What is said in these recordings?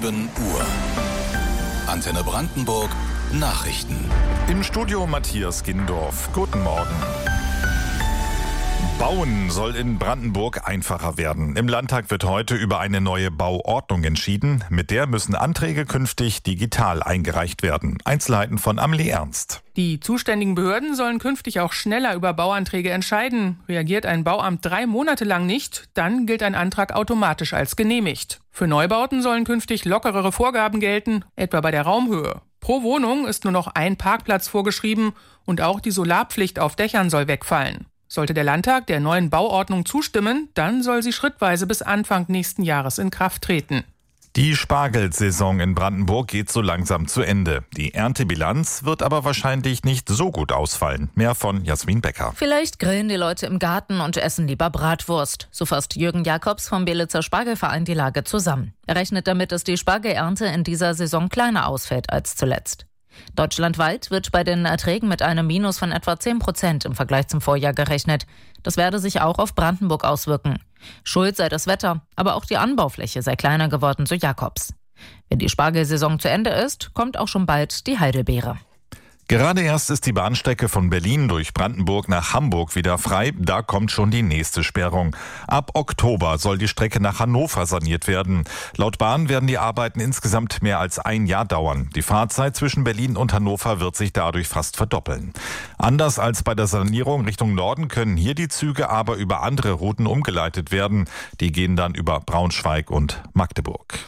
7 Uhr. Antenne Brandenburg Nachrichten. Im Studio Matthias Gindorf. Guten Morgen. Bauen soll in Brandenburg einfacher werden. Im Landtag wird heute über eine neue Bauordnung entschieden. Mit der müssen Anträge künftig digital eingereicht werden. Einzelheiten von Amelie Ernst. Die zuständigen Behörden sollen künftig auch schneller über Bauanträge entscheiden. Reagiert ein Bauamt 3 Monate lang nicht, dann gilt ein Antrag automatisch als genehmigt. Für Neubauten sollen künftig lockerere Vorgaben gelten, etwa bei der Raumhöhe. Pro Wohnung ist nur noch ein Parkplatz vorgeschrieben und auch die Solarpflicht auf Dächern soll wegfallen. Sollte der Landtag der neuen Bauordnung zustimmen, dann soll sie schrittweise bis Anfang nächsten Jahres in Kraft treten. Die Spargelsaison in Brandenburg geht so langsam zu Ende. Die Erntebilanz wird aber wahrscheinlich nicht so gut ausfallen. Mehr von Jasmin Becker. Vielleicht grillen die Leute im Garten und essen lieber Bratwurst. So fasst Jürgen Jakobs vom Belitzer Spargelverein die Lage zusammen. Er rechnet damit, dass die Spargelernte in dieser Saison kleiner ausfällt als zuletzt. Deutschlandweit wird bei den Erträgen mit einem Minus von etwa 10% im Vergleich zum Vorjahr gerechnet. Das werde sich auch auf Brandenburg auswirken. Schuld sei das Wetter, aber auch die Anbaufläche sei kleiner geworden, so Jakobs. Wenn die Spargelsaison zu Ende ist, kommt auch schon bald die Heidelbeere. Gerade erst ist die Bahnstrecke von Berlin durch Brandenburg nach Hamburg wieder frei. Da kommt schon die nächste Sperrung. Ab Oktober soll die Strecke nach Hannover saniert werden. Laut Bahn werden die Arbeiten insgesamt mehr als ein Jahr dauern. Die Fahrzeit zwischen Berlin und Hannover wird sich dadurch fast verdoppeln. Anders als bei der Sanierung Richtung Norden können hier die Züge aber über andere Routen umgeleitet werden. Die gehen dann über Braunschweig und Magdeburg.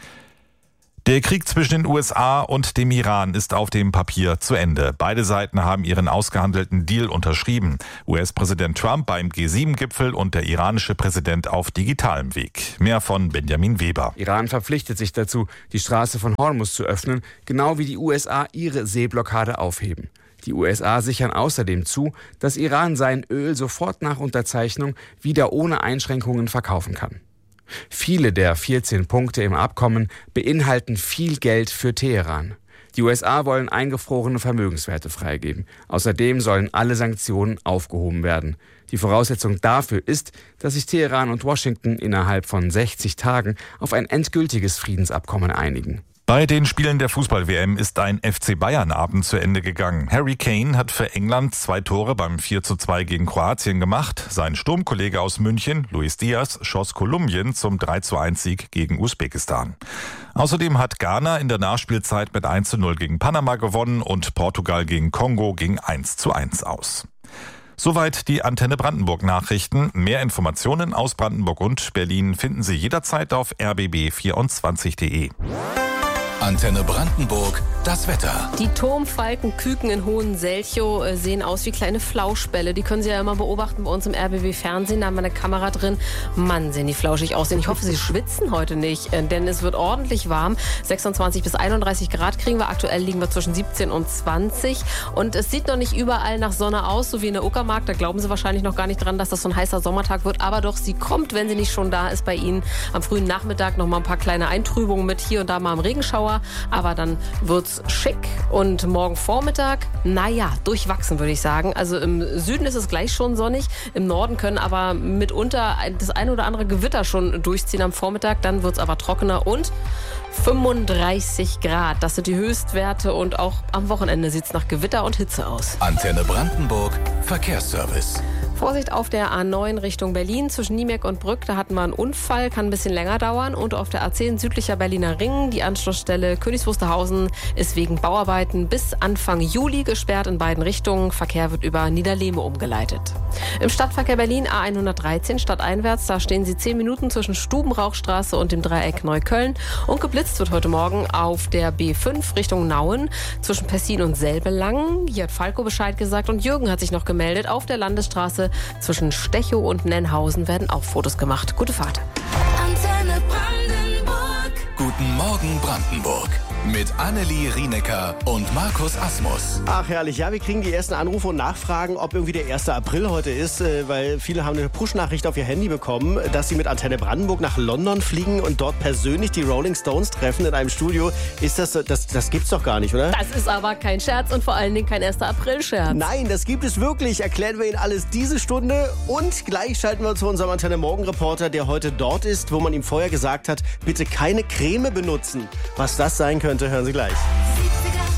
Der Krieg zwischen den USA und dem Iran ist auf dem Papier zu Ende. Beide Seiten haben ihren ausgehandelten Deal unterschrieben. US-Präsident Trump beim G7-Gipfel und der iranische Präsident auf digitalem Weg. Mehr von Benjamin Weber. Iran verpflichtet sich dazu, die Straße von Hormuz zu öffnen, genau wie die USA ihre Seeblockade aufheben. Die USA sichern außerdem zu, dass Iran sein Öl sofort nach Unterzeichnung wieder ohne Einschränkungen verkaufen kann. Viele der 14 Punkte im Abkommen beinhalten viel Geld für Teheran. Die USA wollen eingefrorene Vermögenswerte freigeben. Außerdem sollen alle Sanktionen aufgehoben werden. Die Voraussetzung dafür ist, dass sich Teheran und Washington innerhalb von 60 Tagen auf ein endgültiges Friedensabkommen einigen. Bei den Spielen der Fußball-WM ist ein FC Bayern-Abend zu Ende gegangen. Harry Kane hat für England 2 Tore beim 4:2 gegen Kroatien gemacht. Sein Sturmkollege aus München, Luis Diaz, schoss Kolumbien zum 3:1-Sieg gegen Usbekistan. Außerdem hat Ghana in der Nachspielzeit mit 1:0 gegen Panama gewonnen und Portugal gegen Kongo ging 1:1 aus. Soweit die Antenne Brandenburg Nachrichten. Mehr Informationen aus Brandenburg und Berlin finden Sie jederzeit auf rbb24.de. Antenne Brandenburg, das Wetter. Die Turmfalkenküken in Hohenselchow sehen aus wie kleine Flauschbälle. Die können Sie ja immer beobachten bei uns im RBB-Fernsehen. Da haben wir eine Kamera drin. Mann, sehen die flauschig aussehen. Ich hoffe, Sie schwitzen heute nicht, denn es wird ordentlich warm. 26 bis 31 Grad kriegen wir. Aktuell liegen wir zwischen 17 und 20. Und es sieht noch nicht überall nach Sonne aus, so wie in der Uckermark. Da glauben Sie wahrscheinlich noch gar nicht dran, dass das so ein heißer Sommertag wird. Aber doch, sie kommt, wenn sie nicht schon da ist bei Ihnen. Am frühen Nachmittag noch mal ein paar kleine Eintrübungen mit hier und da mal im Regenschauer. Aber dann wird's schick. Und morgen Vormittag, durchwachsen würde ich sagen. Also im Süden ist es gleich schon sonnig. Im Norden können aber mitunter das ein oder andere Gewitter schon durchziehen am Vormittag. Dann wird's aber trockener und 35 Grad. Das sind die Höchstwerte und auch am Wochenende sieht's nach Gewitter und Hitze aus. Antenne Brandenburg, Verkehrsservice. Vorsicht auf der A9 Richtung Berlin zwischen Niemek und Brück. Da hatten wir einen Unfall, kann ein bisschen länger dauern. Und auf der A10 südlicher Berliner Ring, die Anschlussstelle Königs Wusterhausen, ist wegen Bauarbeiten bis Anfang Juli gesperrt in beiden Richtungen. Verkehr wird über Niederlehme umgeleitet. Im Stadtverkehr Berlin A113 stadteinwärts, da stehen Sie 10 Minuten zwischen Stubenrauchstraße und dem Dreieck Neukölln. Und geblitzt wird heute Morgen auf der B5 Richtung Nauen zwischen Pessin und Selbelang. Hier hat Falco Bescheid gesagt und Jürgen hat sich noch gemeldet. Auf der Landesstraße zwischen Stechow und Nennhausen werden auch Fotos gemacht. Gute Fahrt. Antenne Brandenburg. Guten Morgen Brandenburg. mit Annelie Rienecker und Markus Asmus. Ach herrlich, ja, wir kriegen die ersten Anrufe und Nachfragen, ob irgendwie der 1. April heute ist, weil viele haben eine Push-Nachricht auf ihr Handy bekommen, dass sie mit Antenne Brandenburg nach London fliegen und dort persönlich die Rolling Stones treffen in einem Studio. Das gibt's doch gar nicht, oder? Das ist aber kein Scherz und vor allen Dingen kein 1. April-Scherz. Nein, das gibt es wirklich. Erklären wir Ihnen alles diese Stunde und gleich schalten wir zu unserem Antenne Morgen-Reporter, der heute dort ist, wo man ihm vorher gesagt hat, bitte keine Creme benutzen. Was das sein könnte, hören Sie gleich.